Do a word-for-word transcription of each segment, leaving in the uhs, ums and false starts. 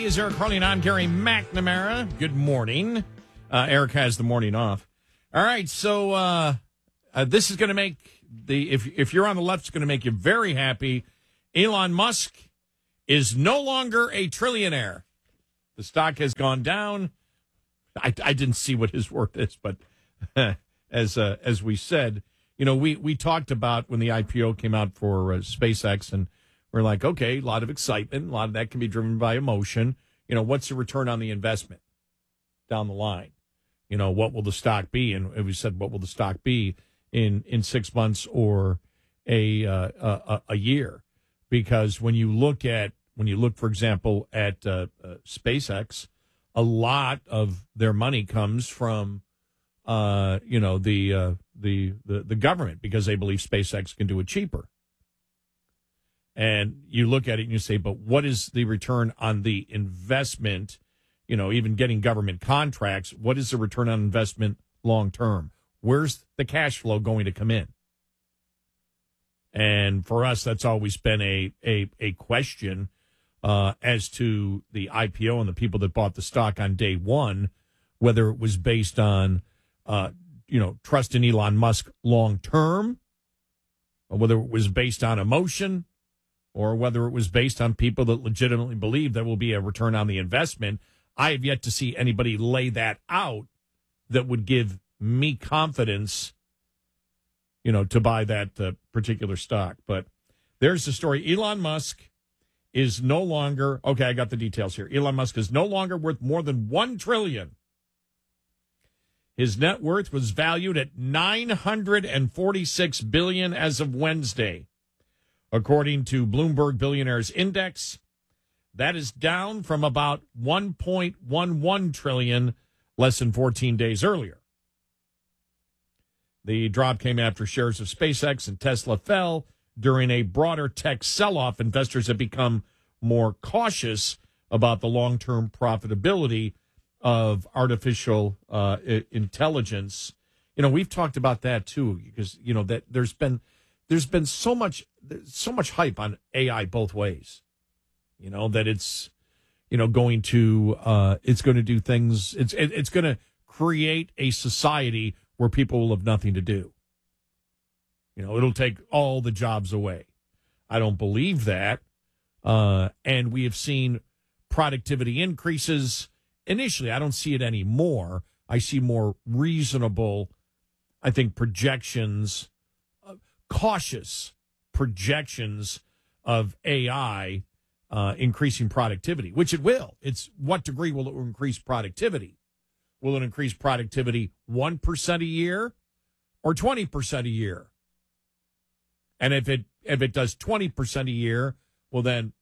He is Eric Carly and I'm Gary McNamara. Good morning. Uh, Eric has the morning off. All right, so uh, uh, this is going to make the if if you're on the left, it's going to make you very happy. Elon Musk is no longer a trillionaire. The stock has gone down. I, I didn't see what his worth is, but as uh, as we said, you know, we we talked about when the I P O came out for uh, SpaceX, and we're like, okay, a lot of excitement, a lot of that can be driven by emotion. You know, what's the return on the investment down the line? You know, what will the stock be? And we said, what will the stock be in, in six months or a, uh, a a year? Because when you look at when you look, for example, at uh, uh, SpaceX, a lot of their money comes from, uh, you know, the, uh, the the the government, because they believe SpaceX can do it cheaper. And you look at it and you say, but what is the return on the investment? You know, even getting government contracts, what is the return on investment long term? Where's the cash flow going to come in? And for us, that's always been a a, a question uh, as to the I P O and the people that bought the stock on day one, whether it was based on, uh, you know, trust in Elon Musk long term, or whether it was based on emotion, or whether it was based on people that legitimately believe there will be a return on the investment. I have yet to see anybody lay that out that would give me confidence, you know, to buy that uh, particular stock. But there's the story. Elon Musk is no longer, okay, I got the details here. Elon Musk is no longer worth more than one trillion dollars. His net worth was valued at nine hundred forty-six billion dollars as of Wednesday. According to Bloomberg Billionaires Index, that is down from about one point one one trillion dollars less than fourteen days earlier. The drop came after shares of SpaceX and Tesla fell during a broader tech sell-off. Investors have become more cautious about the long-term profitability of artificial uh, intelligence. You know, we've talked about that too, because you know that there's been there's been so much so much hype on A I both ways. You know, that it's, you know, going to, uh, it's going to do things, it's, it, it's going to create a society where people will have nothing to do. You know, it'll take all the jobs away. I don't believe that. Uh, and we have seen productivity increases. Initially, I don't see it anymore. I see more reasonable, I think, projections, uh, cautious projections of A I Uh, increasing productivity, which it will. It's what degree will it increase productivity? Will it increase productivity one percent a year or twenty percent a year? And if it if it does twenty percent a year, well then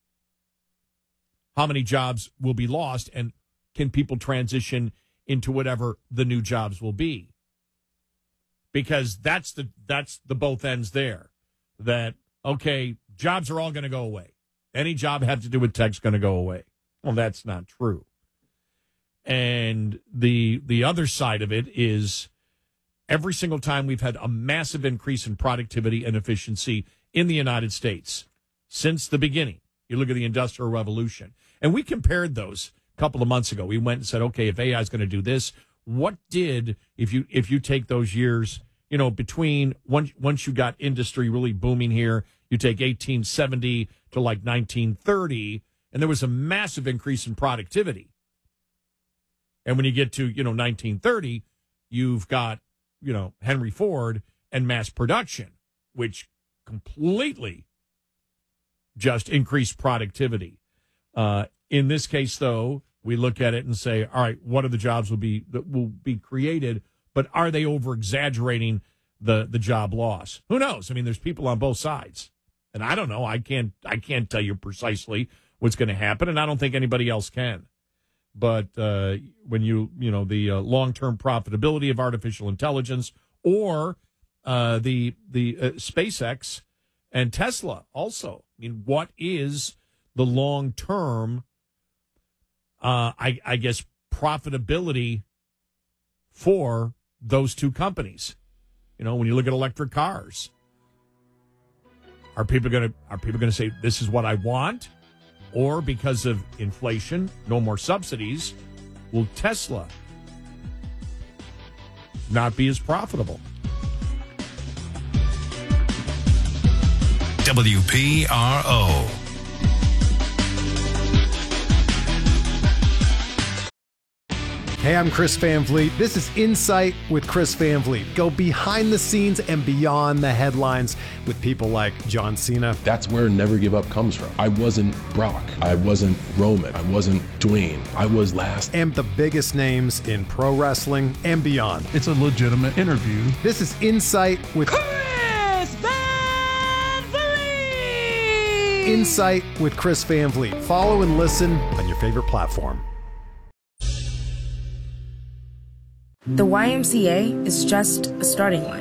how many jobs will be lost, and can people transition into whatever the new jobs will be? Because that's the that's the both ends there. That, okay, jobs are all going to go away. Any job had to do with tech's going to go away. Well, that's not true. And the the other side of it is every single time we've had a massive increase in productivity and efficiency in the United States since the beginning. You look at the Industrial Revolution. And we compared those a couple of months ago. We went and said, okay, if A I is going to do this, what did, if you if you take those years, you know, between once once you got industry really booming here, you take eighteen seventy to like nineteen thirty, and there was a massive increase in productivity. And when you get to, you know, nineteen thirty, you've got, you know, Henry Ford and mass production, which completely just increased productivity. Uh, in this case, though, we look at it and say, all right, what are the jobs will be that will be created, but are they over exaggerating the the job loss? Who knows? I mean, there's people on both sides. And I don't know. I can't. I can't tell you precisely what's going to happen, and I don't think anybody else can. But uh, when you, you know, the uh, long-term profitability of artificial intelligence, or uh, the the uh, SpaceX and Tesla, also. I mean, what is the long-term? Uh, I, I guess profitability for those two companies. You know, when you look at electric cars. Are people going to are people going to say this is what I want, Or because of inflation, no more subsidies, will Tesla not be as profitable? W P R O. Hey, I'm Chris Van Vliet. This is Insight with Chris Van Vliet. Go behind the scenes and beyond the headlines with people like John Cena. That's where Never Give Up comes from. I wasn't Brock. I wasn't Roman. I wasn't Dwayne. I was last. And the biggest names in pro wrestling and beyond. It's a legitimate interview. This is Insight with Chris Van Vliet. Insight with Chris Van Vliet. Follow and listen on your favorite platform. The Y M C A is just a starting line.